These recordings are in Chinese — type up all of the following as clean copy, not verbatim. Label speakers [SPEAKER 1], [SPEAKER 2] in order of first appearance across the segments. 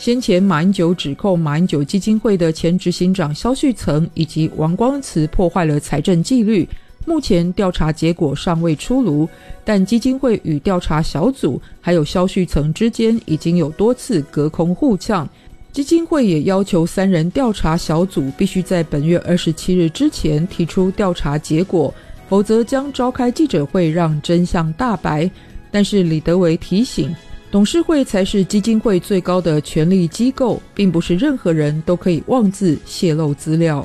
[SPEAKER 1] 先前马英九指控马英九基金会的前执行长萧旭岑以及王光慈破坏了财政纪律，目前调查结果尚未出炉，但基金会与调查小组还有萧旭岑之间已经有多次隔空互呛。基金会也要求3人调查小组必须在本月27日之前提出调查结果，否则将召开记者会让真相大白。但是李德维提醒，董事会才是基金会最高的权力机构，并不是任何人都可以妄自泄露资料。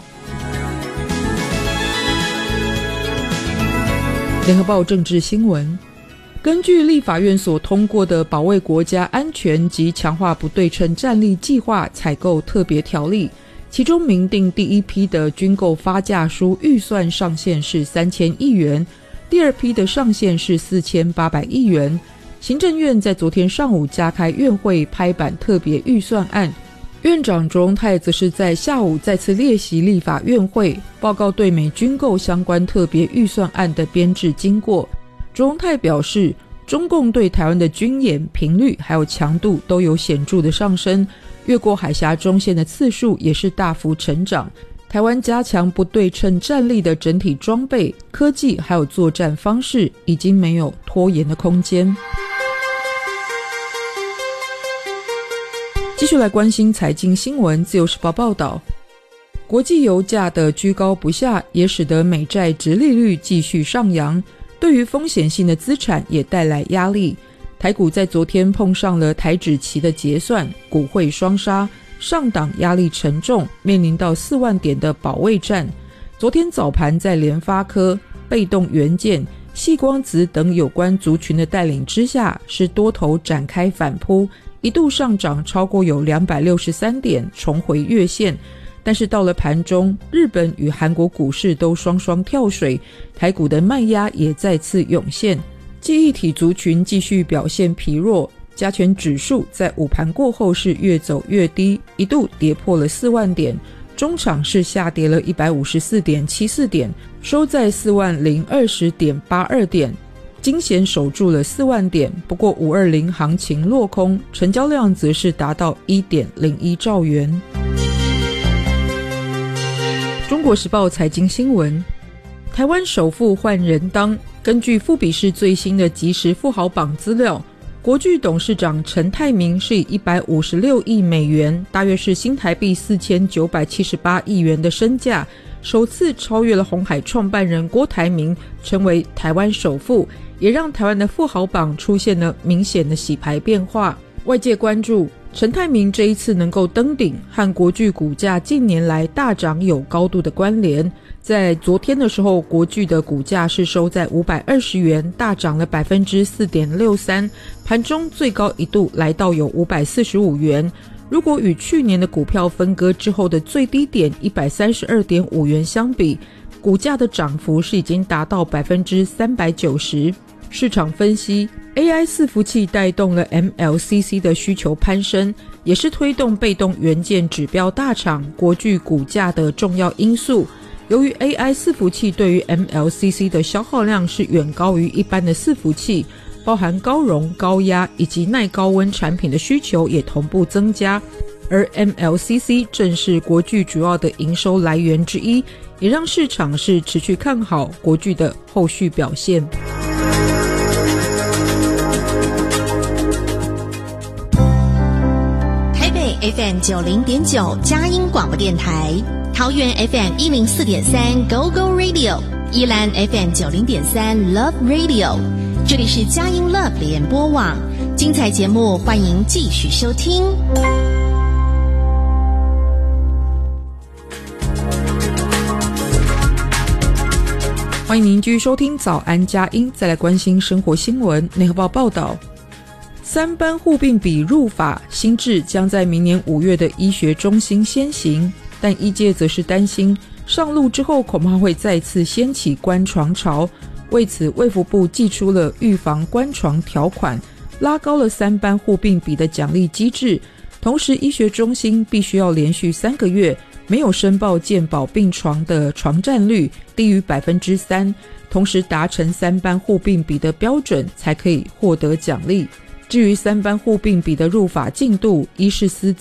[SPEAKER 1] 联合报政治新闻，根据立法院所通过的保卫国家安全及强化不对称战力计划采购特别条例，其中明定第一批的军购发价书预算上限是3000亿元，第二批的上限是4800亿元。行政院在昨天上午加开院会拍板特别预算案，院长卓荣泰则是在下午再次列席立法院会，报告对美军购相关特别预算案的编制经过。卓荣泰表示，中共对台湾的军演频率还有强度都有显著的上升，越过海峡中线的次数也是大幅成长。台湾加强不对称战力的整体装备、科技还有作战方式已经没有拖延的空间。继续来关心财经新闻，自由时报报道，国际油价的居高不下，也使得美债殖利率继续上扬，对于风险性的资产也带来压力。台股在昨天碰上了台指期的结算，股汇双杀，上档压力沉重，面临到4万点的保卫战。昨天早盘在联发科、被动元件、矽光子等有关族群的带领之下，是多头展开反扑，一度上涨超过有263点，重回月线。但是到了盘中，日本与韩国股市都双双跳水，台股的卖压也再次涌现，记忆体族群继续表现疲弱，加权指数在午盘过后是越走越低，一度跌破了4万点，中场是下跌了 154.74 点，收在40020.82 点，惊险守住了4万点。不过520行情落空，成交量则是达到 1.01 兆元。中国时报财经新闻，台湾首富换人当。根据富比士最新的即时富豪榜资料，国巨董事长陈泰明是以156亿美元，大约是新台币4978亿元的身价，首次超越了鸿海创办人郭台铭，成为台湾首富，也让台湾的富豪榜出现了明显的洗牌变化。外界关注陈泰明这一次能够登顶，和国巨股价近年来大涨有高度的关联。在昨天的时候，国巨的股价是收在520元，大涨了 4.63%， 盘中最高一度来到有545元。如果与去年的股票分割之后的最低点 132.5 元相比，股价的涨幅是已经达到 390%。市场分析， AI 伺服器带动了 MLCC 的需求攀升，也是推动被动元件指标大厂国巨股价的重要因素。由于 AI 伺服器对于 MLCC 的消耗量是远高于一般的伺服器，包含高容、高压以及耐高温产品的需求也同步增加，而 MLCC 正是国巨主要的营收来源之一，也让市场是持续看好国巨的后续表现。
[SPEAKER 2] 台北 FM 90.9 佳音广播电台，桃园 FM 104.3 Go Go Radio， 宜兰 FM 90.3 Love Radio， 这里是佳音 Love 联播网，精彩节目欢迎继续收听。
[SPEAKER 1] 欢迎您继续收听早安佳音，再来关心生活新闻。联合报报道，3班互并比入法新制将在明年5月的医学中心先行，但医界则是担心上路之后恐怕会再次掀起关床潮。为此，卫福部祭出了预防关床条款，拉高了3班互并比的奖励机制，同时医学中心必须要连续3个月没有申报健保病床的床占率低于 3%， 同时达成3班互并比的标准才可以获得奖励。至于3班互并比的入法进度，医事司